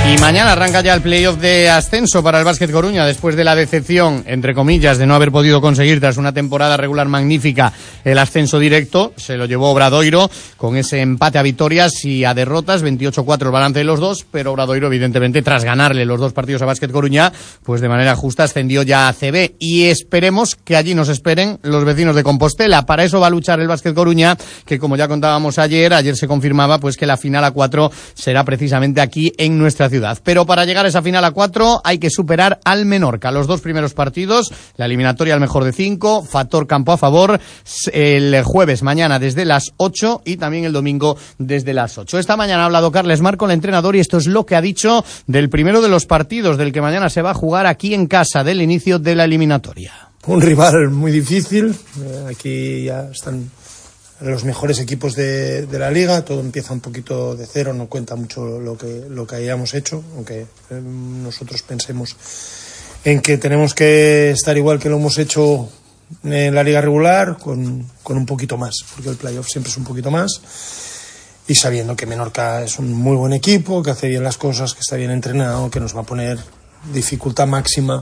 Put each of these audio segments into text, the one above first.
Y mañana arranca ya el playoff de ascenso para el Básquet Coruña, después de la decepción, entre comillas, de no haber podido conseguir tras una temporada regular magnífica el ascenso directo. Se lo llevó Obradoiro con ese empate a victorias y a derrotas, 28-4 el balance de los dos, pero Obradoiro, evidentemente, tras ganarle los dos partidos a Básquet Coruña, pues de manera justa ascendió ya a ACB, y esperemos que allí nos esperen los vecinos de Compostela. Para eso va a luchar el Básquet Coruña, que como ya contábamos ayer se confirmaba pues que la final a 4 será precisamente aquí en nuestra ciudad. Pero para llegar a esa final a 4 hay que superar al Menorca. Los dos primeros partidos, la eliminatoria al mejor de 5, factor campo a favor, el jueves mañana desde las 8 y también el domingo desde las 8. Esta mañana ha hablado Carles Marco, el entrenador, y esto es lo que ha dicho del primero de los partidos, del que mañana se va a jugar aquí en casa, del inicio de la eliminatoria. Un rival muy difícil, aquí ya están los mejores equipos de la liga, todo empieza un poquito de cero, no cuenta mucho lo que hayamos hecho, aunque nosotros pensemos en que tenemos que estar igual que lo hemos hecho en la liga regular, con un poquito más, porque el playoff siempre es un poquito más, y sabiendo que Menorca es un muy buen equipo, que hace bien las cosas, que está bien entrenado, que nos va a poner dificultad máxima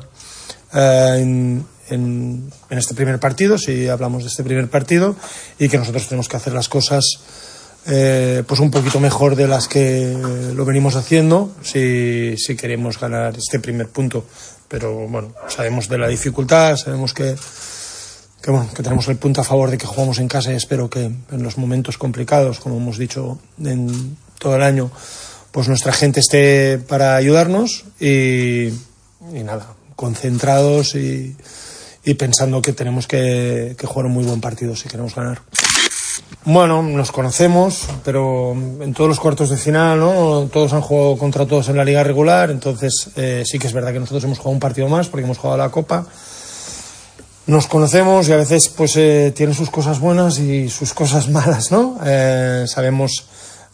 en este primer partido, si hablamos de este primer partido, y que nosotros tenemos que hacer las cosas pues un poquito mejor de las que lo venimos haciendo si queremos ganar este primer punto. Pero bueno, sabemos de la dificultad, sabemos que tenemos el punto a favor de que jugamos en casa, y espero que en los momentos complicados, como hemos dicho en todo el año, pues nuestra gente esté para ayudarnos, y nada, concentrados y pensando que tenemos que jugar un muy buen partido si queremos ganar. Bueno, nos conocemos, pero en todos los cuartos de final, ¿no? Todos han jugado contra todos en la liga regular, entonces sí que es verdad que nosotros hemos jugado un partido más porque hemos jugado la Copa. Nos conocemos y a veces pues tiene sus cosas buenas y sus cosas malas, ¿no? Sabemos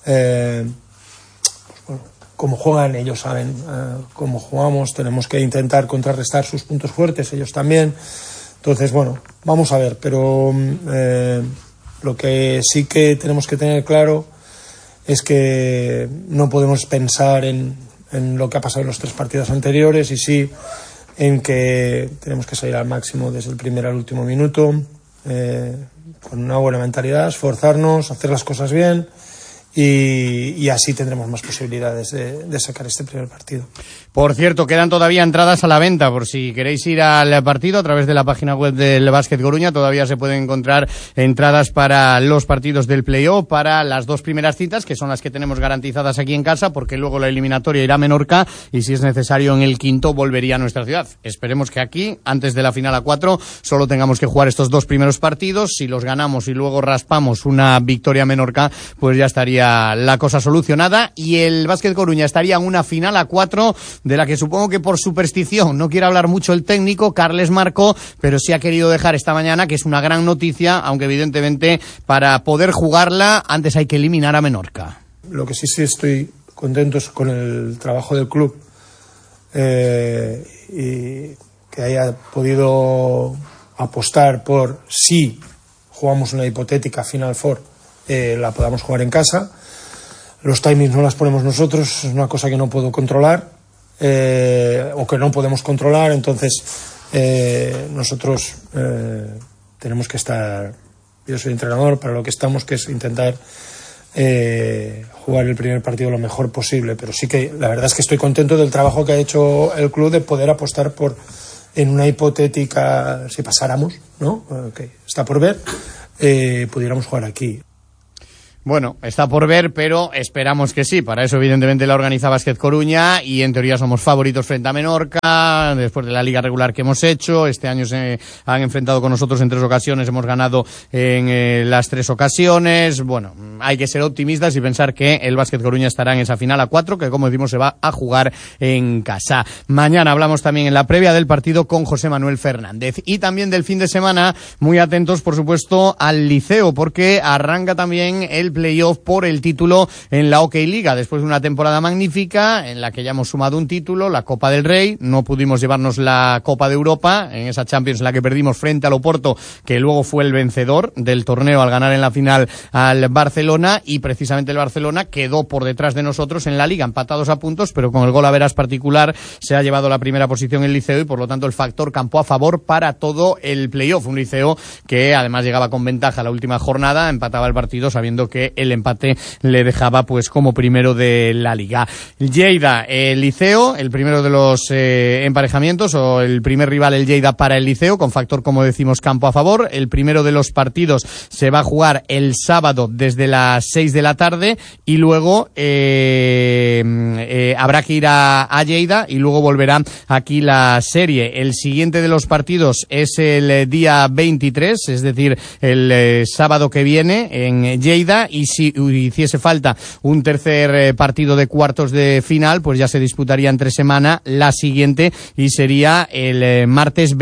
cómo juegan, ellos saben cómo jugamos, tenemos que intentar contrarrestar sus puntos fuertes, ellos también. Entonces, bueno, vamos a ver, pero lo que sí que tenemos que tener claro es que no podemos pensar en lo que ha pasado en los 3 partidos anteriores, y sí en que tenemos que salir al máximo desde el primer al último minuto, con una buena mentalidad, esforzarnos, hacer las cosas bien, y así tendremos más posibilidades de sacar este primer partido. Por cierto, quedan todavía entradas a la venta, por si queréis ir al partido a través de la página web del Básquet Coruña. Todavía se pueden encontrar entradas para los partidos del play-off, para las 2 primeras citas, que son las que tenemos garantizadas aquí en casa, porque luego la eliminatoria irá a Menorca, y si es necesario en el quinto volvería a nuestra ciudad. Esperemos que aquí, antes de la final a 4, solo tengamos que jugar estos 2 primeros partidos. Si los ganamos y luego raspamos una victoria a Menorca, pues ya estaría la cosa solucionada, y el Básquet Coruña estaría en una final a 4, de la que supongo que por superstición no quiere hablar mucho el técnico Carles Marco, pero sí ha querido dejar esta mañana que es una gran noticia, aunque evidentemente para poder jugarla antes hay que eliminar a Menorca. Lo que sí estoy contento es con el trabajo del club, y que haya podido apostar por, si jugamos una hipotética Final Four, la podamos jugar en casa. Los timings no las ponemos nosotros, es una cosa que no puedo controlar, o que no podemos controlar, entonces nosotros tenemos que estar, yo soy entrenador, para lo que estamos, que es intentar jugar el primer partido lo mejor posible, pero sí que la verdad es que estoy contento del trabajo que ha hecho el club, de poder apostar por, en una hipotética, si pasáramos, ¿no? Okay, está por ver, pudiéramos jugar aquí. Bueno, está por ver, pero esperamos que sí. Para eso, evidentemente, la organiza Básquet Coruña, y en teoría somos favoritos frente a Menorca, después de la liga regular que hemos hecho. Este año se han enfrentado con nosotros en 3 ocasiones, hemos ganado en las 3 ocasiones. Bueno, hay que ser optimistas y pensar que el Básquet Coruña estará en esa final a 4, que como decimos se va a jugar en casa. Mañana hablamos también en la previa del partido con José Manuel Fernández, y también del fin de semana, muy atentos por supuesto al Liceo, porque arranca también el el playoff por el título en la OK Liga, después de una temporada magnífica en la que ya hemos sumado un título, la Copa del Rey. No pudimos llevarnos la Copa de Europa en esa Champions en la que perdimos frente al Oporto, que luego fue el vencedor del torneo al ganar en la final al Barcelona, y precisamente el Barcelona quedó por detrás de nosotros en la Liga, empatados a puntos, pero con el gol a veras particular se ha llevado la primera posición el Liceo, y por lo tanto el factor campo a favor para todo el playoff. Un Liceo que además llegaba con ventaja a la última jornada, empataba el partido sabiendo que el empate le dejaba pues como primero de la Liga. Lleida, el Liceo, el primero de los emparejamientos, o el primer rival el Lleida para el Liceo, con factor, como decimos, campo a favor. El primero de los partidos se va a jugar el sábado desde las 6 de la tarde, y luego habrá que ir a Lleida, y luego volverá aquí la serie. El siguiente de los partidos es el día 23, es decir, el sábado que viene en Lleida, y si hiciese falta un tercer partido de cuartos de final, pues ya se disputaría entre semana la siguiente, y sería el martes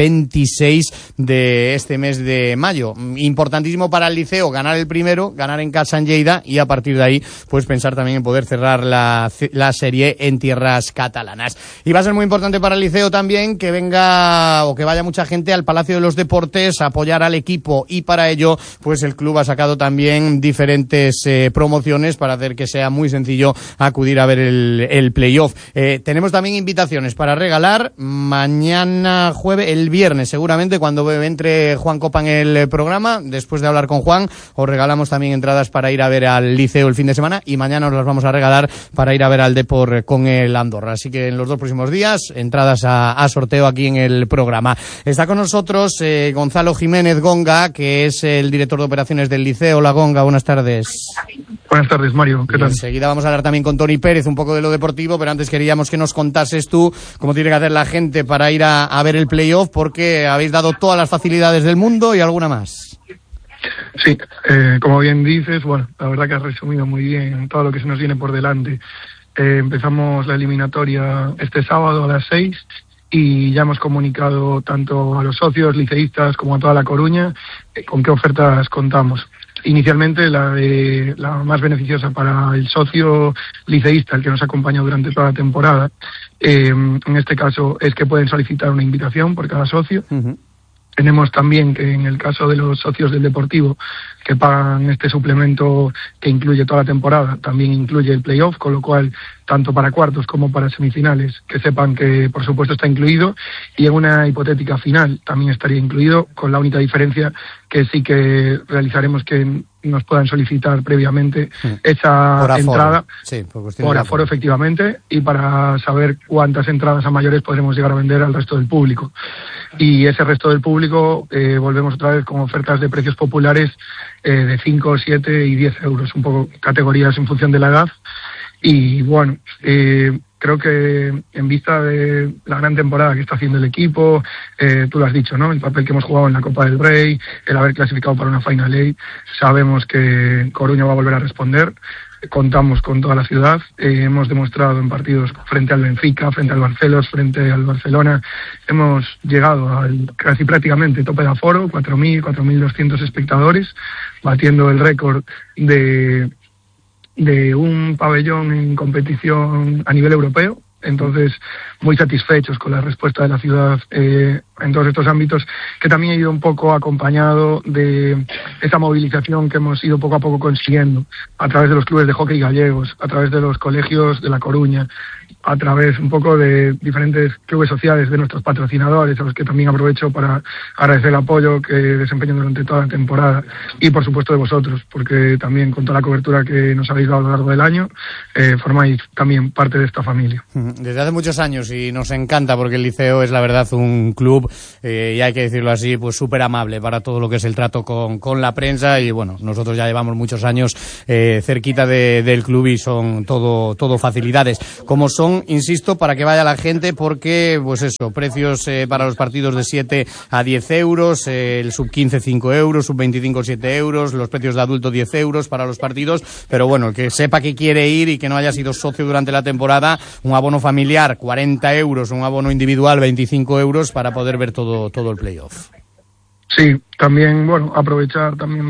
26 de este mes de mayo. Importantísimo para el Liceo ganar el primero, ganar en casa en Lleida, y a partir de ahí pues pensar también en poder cerrar la serie en tierras catalanas. Y va a ser muy importante para el Liceo también que venga o que vaya mucha gente al Palacio de los Deportes a apoyar al equipo, y para ello pues el club ha sacado también diferentes promociones para hacer que sea muy sencillo acudir a ver el playoff. Tenemos también invitaciones para regalar mañana jueves, el viernes seguramente, cuando entre Juan Copa en el programa. Después de hablar con Juan, os regalamos también entradas para ir a ver al Liceo el fin de semana, y mañana os las vamos a regalar para ir a ver al Depor con el Andorra. Así que en los 2 próximos días, entradas a sorteo aquí en el programa. Está con nosotros Gonzalo Jiménez Gonga, que es el director de operaciones del Liceo. Hola, Gonga, buenas tardes. Buenas tardes, Mario, ¿qué tal? Enseguida vamos a hablar también con Toni Pérez un poco de lo deportivo, pero antes queríamos que nos contases tú cómo tiene que hacer la gente para ir a ver el playoff, porque habéis dado todas las facilidades del mundo y alguna más. Sí, como bien dices, bueno, la verdad que has resumido muy bien todo lo que se nos viene por delante. Empezamos la eliminatoria este sábado a las 6, y ya hemos comunicado tanto a los socios liceístas como a toda La Coruña con qué ofertas contamos. Inicialmente la más beneficiosa para el socio liceísta, el que nos acompaña durante toda la temporada, en este caso es que pueden solicitar una invitación por cada socio. Uh-huh. Tenemos también que en el caso de los socios del Deportivo que pagan este suplemento que incluye toda la temporada, también incluye el playoff, con lo cual tanto para cuartos como para semifinales que sepan que por supuesto está incluido, y en una hipotética final también estaría incluido, con la única diferencia que sí que realizaremos que nos puedan solicitar previamente esa entrada por aforo efectivamente, y para saber cuántas entradas a mayores podremos llegar a vender al resto del público. Y ese resto del público volvemos otra vez con ofertas de precios populares de 5, 7 y 10 euros, un poco categorías en función de la edad. Y bueno, creo que en vista de la gran temporada que está haciendo el equipo, tú lo has dicho, ¿no? El papel que hemos jugado en la Copa del Rey, el haber clasificado para una Final Eight, sabemos que Coruña va a volver a responder. Contamos con toda la ciudad, hemos demostrado en partidos frente al Benfica, frente al Barcelos, frente al Barcelona, hemos llegado al casi prácticamente tope de aforo, 4.000, 4.200 espectadores, batiendo el récord de un pabellón en competición a nivel europeo. Entonces, muy satisfechos con la respuesta de la ciudad en todos estos ámbitos, que también ha ido un poco acompañado de esa movilización que hemos ido poco a poco consiguiendo a través de los clubes de hockey gallegos, a través de los colegios de La Coruña, a través un poco de diferentes clubes sociales de nuestros patrocinadores, a los que también aprovecho para agradecer el apoyo que desempeñan durante toda la temporada, y por supuesto de vosotros, porque también con toda la cobertura que nos habéis dado a lo largo del año, formáis también parte de esta familia. Desde hace muchos años, y nos encanta porque el Liceo es la verdad un club, y hay que decirlo así, pues súper amable para todo lo que es el trato con la prensa, y bueno, nosotros ya llevamos muchos años cerquita del club, y son todo facilidades, como son, insisto, para que vaya la gente, porque pues eso, precios para los partidos de 7 a 10 euros, el sub-15 5 euros, sub-25 7 euros, los precios de adulto 10 euros para los partidos, pero bueno, el que sepa que quiere ir y que no haya sido socio durante la temporada, un abono familiar 40 euros, un abono individual 25 euros para poder ver todo el playoff. Sí, también, bueno, aprovechar también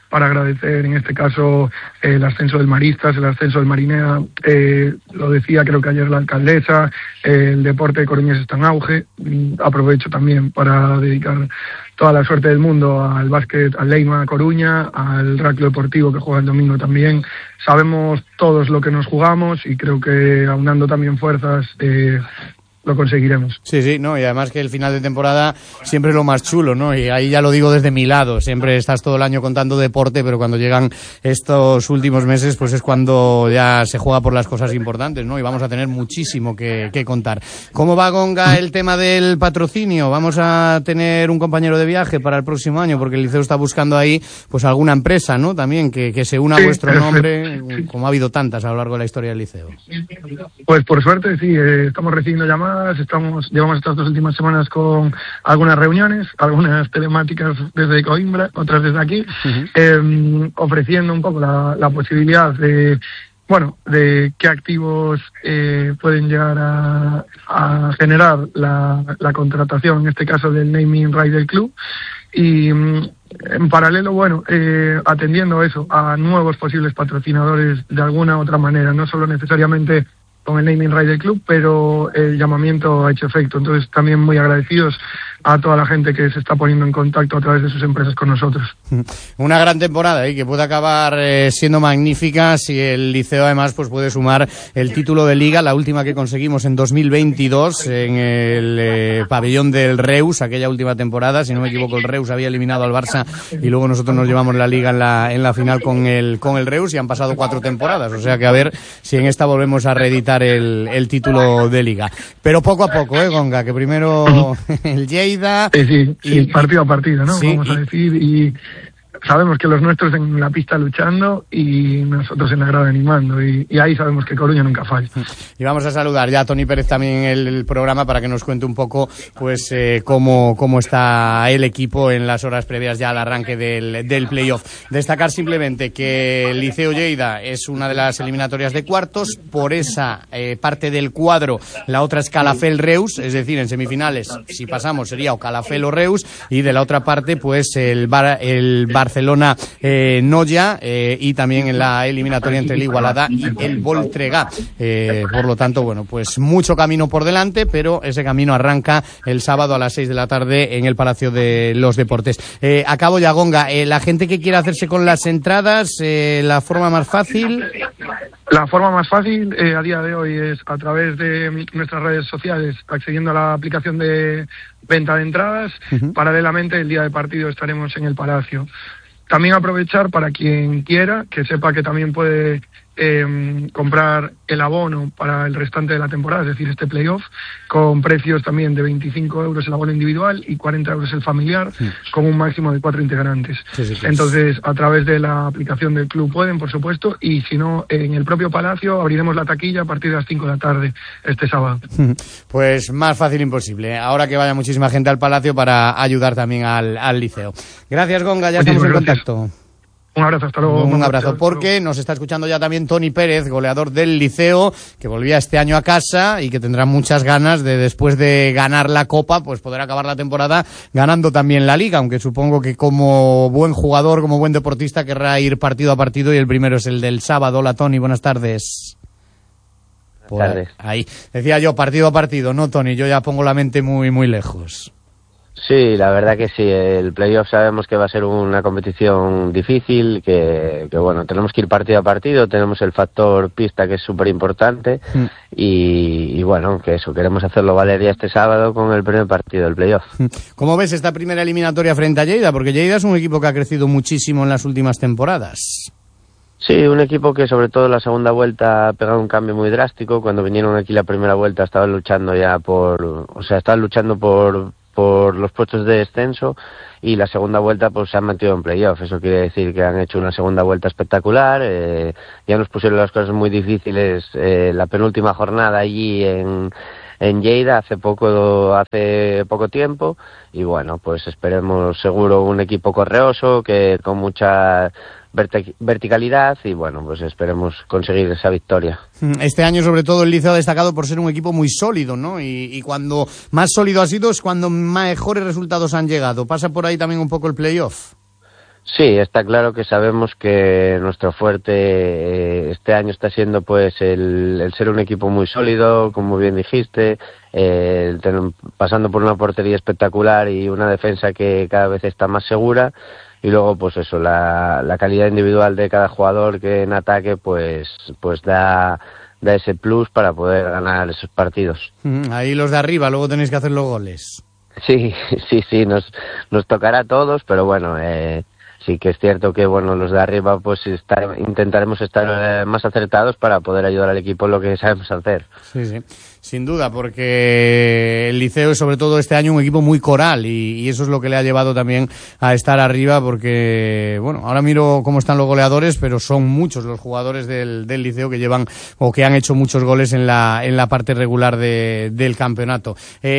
para agradecer en este caso el ascenso del Maristas, el ascenso del Marinea, lo decía creo que ayer la alcaldesa, el deporte de Coruñés está en auge. Aprovecho también para dedicar toda la suerte del mundo al básquet, al Leima Coruña, al Raclo Deportivo que juega el domingo también. Sabemos todos lo que nos jugamos y creo que aunando también fuerzas lo conseguiremos. Sí, no, y además que el final de temporada siempre es lo más chulo, ¿no? Y ahí ya lo digo desde mi lado, siempre estás todo el año contando deporte, pero cuando llegan estos últimos meses, pues es cuando ya se juega por las cosas importantes, ¿no? Y vamos a tener muchísimo que contar. ¿Cómo va, Gonga, el tema del patrocinio? Vamos a tener un compañero de viaje para el próximo año, porque el Liceo está buscando ahí, pues alguna empresa, ¿no? También que se una a vuestro nombre, como ha habido tantas a lo largo de la historia del Liceo. Pues por suerte sí, estamos recibiendo llamadas. Llevamos estas 2 últimas semanas con algunas reuniones, algunas telemáticas desde Coimbra, otras desde aquí, ofreciendo un poco la posibilidad de qué activos pueden llegar a generar la contratación, en este caso del naming right del club. Y en paralelo, atendiendo eso a nuevos posibles patrocinadores de alguna u otra manera, no solo necesariamente con el naming right del club, pero el llamamiento ha hecho efecto. Entonces también muy agradecidos a toda la gente que se está poniendo en contacto a través de sus empresas con nosotros. Una gran temporada que puede acabar siendo magnífica si el Liceo además pues puede sumar el título de Liga, la última que conseguimos en 2022 en el pabellón del Reus, aquella última temporada, si no me equivoco el Reus había eliminado al Barça y luego nosotros nos llevamos la Liga en la final con el Reus y han pasado 4 temporadas, o sea que a ver si en esta volvemos a reeditar el título de Liga. Pero poco a poco, Gonga, que primero el Lleida. Sí, partido a partido, ¿no? Sí, vamos a decir, y sabemos que los nuestros en la pista luchando y nosotros en la grada animando, y ahí sabemos que Coruña nunca falla. Y vamos a saludar ya a Toni Pérez también en el programa para que nos cuente un poco pues cómo está el equipo en las horas previas ya al arranque del playoff. Destacar simplemente que el Liceo Lleida es una de las eliminatorias de cuartos, por esa parte del cuadro la otra es Calafell Reus, es decir, en semifinales si pasamos sería o Calafell o Reus, y de la otra parte pues el Barcelona Noia, y también en la eliminatoria entre el Igualada y el Voltregá. Por lo tanto, pues mucho camino por delante, pero ese camino arranca el sábado a las 6 de la tarde en el Palacio de los Deportes. Acabo ya, Gonga. La gente que quiera hacerse con las entradas, la forma más fácil... La forma más fácil a día de hoy es a través de nuestras redes sociales, accediendo a la aplicación de venta de entradas. Paralelamente, el día de partido estaremos en el Palacio. También aprovechar para quien quiera, que sepa que también puede comprar el abono para el restante de la temporada, es decir, este playoff, con precios también de 25 euros el abono individual y 40 euros el familiar, con un máximo de 4 integrantes. Sí. Entonces, a través de la aplicación del club pueden, por supuesto, y si no, en el propio Palacio abriremos la taquilla a partir de las 5 de la tarde este sábado. Pues más fácil imposible. Ahora que vaya muchísima gente al Palacio para ayudar también al Liceo. Gracias, Gonga, ya estamos en contacto. Un abrazo, hasta luego. Un abrazo, porque nos está escuchando ya también Toni Pérez, goleador del Liceo, que volvía este año a casa y que tendrá muchas ganas de, después de ganar la Copa, pues poder acabar la temporada ganando también la Liga, aunque supongo que como buen jugador, como buen deportista, querrá ir partido a partido, y el primero es el del sábado. Hola, Toni, buenas tardes. Buenas tardes. Ahí, decía yo, partido a partido, ¿no, Toni? Yo ya pongo la mente muy, muy lejos. Sí, la verdad que sí, el playoff sabemos que va a ser una competición difícil, que tenemos que ir partido a partido, tenemos el factor pista que es súper importante y que eso, queremos hacerlo valer ya este sábado con el primer partido del playoff. ¿Cómo ves esta primera eliminatoria frente a Lleida? Porque Lleida es un equipo que ha crecido muchísimo en las últimas temporadas. Sí, un equipo que sobre todo en la segunda vuelta ha pegado un cambio muy drástico. Cuando vinieron aquí la primera vuelta estaban luchando por los puestos de descenso, y la segunda vuelta pues se han metido en playoff. Eso quiere decir que han hecho una segunda vuelta espectacular. Ya nos pusieron las cosas muy difíciles la penúltima jornada allí en Lleida hace poco tiempo, y pues esperemos seguro un equipo correoso, que con mucha verticalidad, y pues esperemos conseguir esa victoria. Este año sobre todo el Liceo ha destacado por ser un equipo muy sólido, ¿no? Y cuando más sólido ha sido es cuando mejores resultados han llegado. ¿Pasa por ahí también un poco el playoff? Sí, está claro que sabemos que nuestro fuerte este año está siendo pues el ser un equipo muy sólido, como bien dijiste, pasando por una portería espectacular y una defensa que cada vez está más segura, y luego pues eso, la calidad individual de cada jugador que en ataque pues da ese plus para poder ganar esos partidos. Ahí los de arriba, luego tenéis que hacer los goles. Sí, nos tocará a todos, pero bueno, sí que es cierto que bueno, los de arriba pues intentaremos estar más acertados para poder ayudar al equipo en lo que sabemos hacer. Sí, sin duda, porque el Liceo es sobre todo este año un equipo muy coral y eso es lo que le ha llevado también a estar arriba, porque bueno, ahora miro cómo están los goleadores, pero son muchos los jugadores del Liceo que llevan o que han hecho muchos goles en la parte regular del campeonato.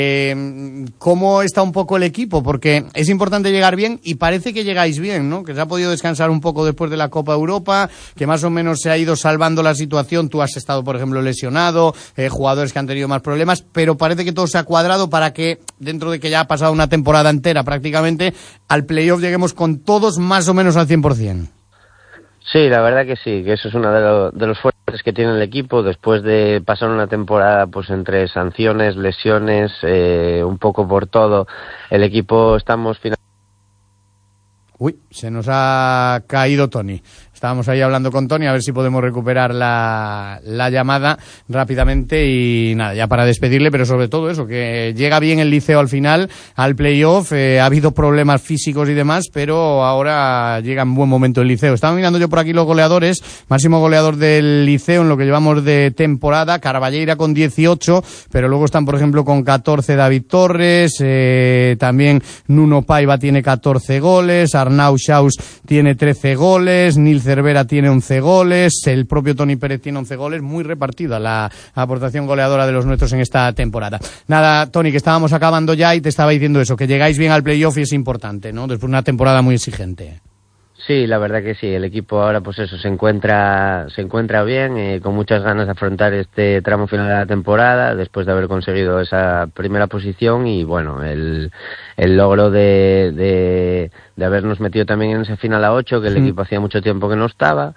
¿Cómo está un poco el equipo? Porque es importante llegar bien y parece que llegáis bien, ¿no? Que se ha podido descansar un poco después de la Copa Europa, que más o menos se ha ido salvando la situación. Tú has estado, por ejemplo, lesionado, jugadores que han tenido más problemas, pero parece que todo se ha cuadrado para que, dentro de que ya ha pasado una temporada entera prácticamente, al playoff lleguemos con todos más o menos al 100%. Sí, la verdad que sí, que eso es uno de los fuertes que tiene el equipo después de pasar una temporada pues entre sanciones, lesiones, un poco por todo. El equipo estamos Uy, se nos ha caído Tony. Estábamos ahí hablando con Tony, a ver si podemos recuperar la llamada rápidamente y nada, ya para despedirle, pero sobre todo eso, que llega bien el Liceo al final, al playoff, ha habido problemas físicos y demás, pero ahora llega en buen momento el Liceo. Estaba mirando yo por aquí los goleadores, máximo goleador del Liceo en lo que llevamos de temporada, Carballeira con 18, pero luego están por ejemplo con 14 David Torres, también Nuno Paiva tiene 14 goles, Arnau Schaus tiene 13 goles, Nil Cervera tiene 11 goles, el propio Toni Pérez tiene 11 goles, muy repartida la aportación goleadora de los nuestros en esta temporada. Nada, Toni, que estábamos acabando ya y te estaba diciendo eso, que llegáis bien al playoff y es importante, ¿no? Después de una temporada muy exigente. Sí, la verdad que sí, el equipo ahora pues eso se encuentra bien, con muchas ganas de afrontar este tramo final de la temporada después de haber conseguido esa primera posición y bueno, el logro de habernos metido también en ese final a 8, que el equipo hacía mucho tiempo que no estaba.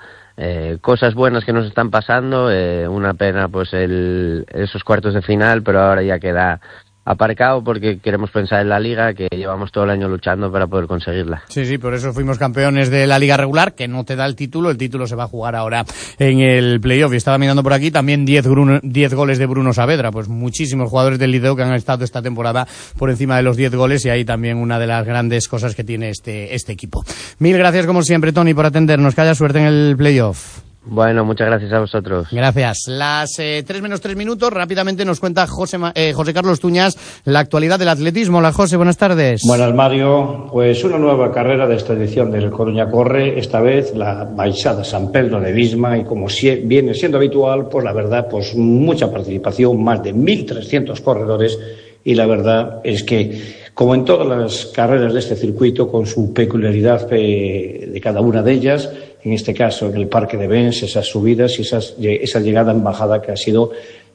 Cosas buenas que nos están pasando, una pena pues esos cuartos de final, pero ahora ya queda aparcado porque queremos pensar en la Liga, que llevamos todo el año luchando para poder conseguirla. Sí, por eso fuimos campeones de la Liga regular, que no te da el título se va a jugar ahora en el playoff. Y estaba mirando por aquí también 10 goles de Bruno Saavedra, pues muchísimos jugadores del Liceo que han estado esta temporada por encima de los 10 goles y ahí también una de las grandes cosas que tiene este equipo. Mil gracias como siempre, Toni, por atendernos, que haya suerte en el playoff. Bueno, muchas gracias a vosotros. Gracias. Las 3 menos 3 minutos, rápidamente nos cuenta José Carlos Tuñas la actualidad del atletismo. Hola, José, buenas tardes. Buenas, Mario. Pues una nueva carrera de esta edición del Coruña Corre, esta vez la Baixada San Pedro de Visma, y como viene siendo habitual, pues la verdad, pues mucha participación, más de 1.300 corredores, y la verdad es que, como en todas las carreras de este circuito, con su peculiaridad de cada una de ellas, en este caso en el Parque de Bens, esas subidas y esa llegada en bajada que ha sido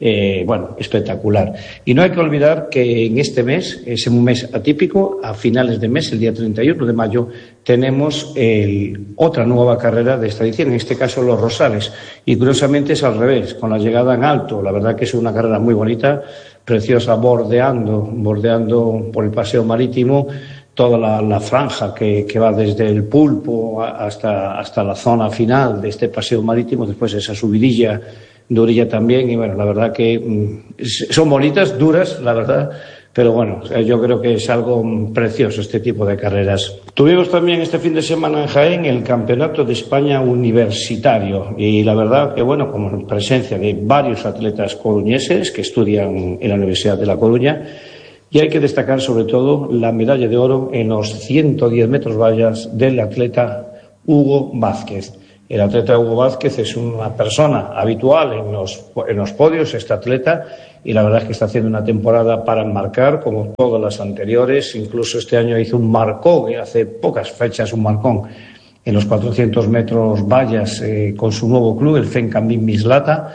espectacular. Y no hay que olvidar que en este mes, es un mes atípico, a finales de mes, el día 31 de mayo, tenemos otra nueva carrera de esta edición, en este caso los Rosales, y curiosamente es al revés, con la llegada en alto. La verdad que es una carrera muy bonita, preciosa, bordeando por el paseo marítimo, toda la franja que va desde el Pulpo hasta la zona final de este paseo marítimo, después esa subidilla de orilla también, y bueno, la verdad que son bonitas, duras, la verdad, pero bueno, yo creo que es algo precioso este tipo de carreras. Tuvimos también este fin de semana en Jaén el Campeonato de España Universitario, y la verdad que bueno, como presencia de varios atletas coruñeses que estudian en la Universidad de La Coruña. Y hay que destacar sobre todo la medalla de oro en los 110 metros vallas del atleta Hugo Vázquez. El atleta Hugo Vázquez es una persona habitual en los podios, este atleta, y la verdad es que está haciendo una temporada para enmarcar, como todas las anteriores. Incluso este año hizo un marcón, hace pocas fechas un marcón, en los 400 metros vallas con su nuevo club, el Fencamín Mislata.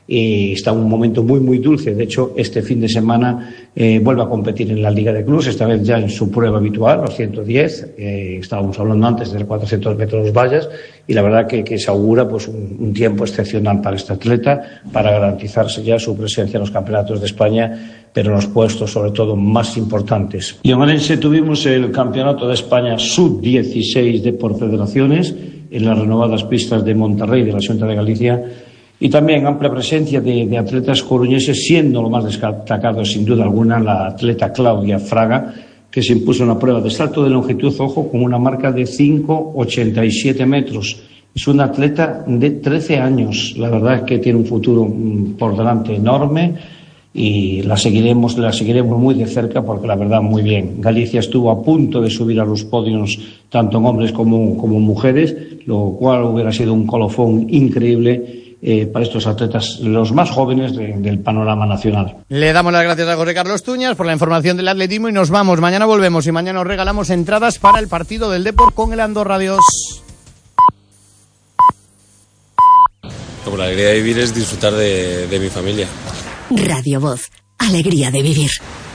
y está en un momento muy muy dulce. De hecho, este fin de semana vuelve a competir en la Liga de Clubs, esta vez ya en su prueba habitual, los 110. Estábamos hablando antes de 400 metros vallas, y la verdad que se augura pues un tiempo excepcional para este atleta, para garantizarse ya su presencia en los campeonatos de España, pero en los puestos sobre todo más importantes. Y en Orense tuvimos el Campeonato de España Sub-16 por federaciones en las renovadas pistas de Monterrey de la Xunta de Galicia, y también amplia presencia de atletas coruñeses, siendo lo más destacado sin duda alguna la atleta Claudia Fraga, que se impuso en una prueba de salto de longitud, ojo, con una marca de 5,87 metros. Es una atleta de 13 años, la verdad es que tiene un futuro por delante enorme, y la seguiremos muy de cerca, porque la verdad muy bien. Galicia estuvo a punto de subir a los podios tanto en hombres como mujeres, lo cual hubiera sido un colofón increíble para estos atletas, los más jóvenes del panorama nacional. Le damos las gracias a José Carlos Tuñas por la información del atletismo y nos vamos. Mañana volvemos y mañana os regalamos entradas para el partido del Depor con el Andorra. Adiós. Como la alegría de vivir es disfrutar de mi familia. Radio Voz, alegría de vivir.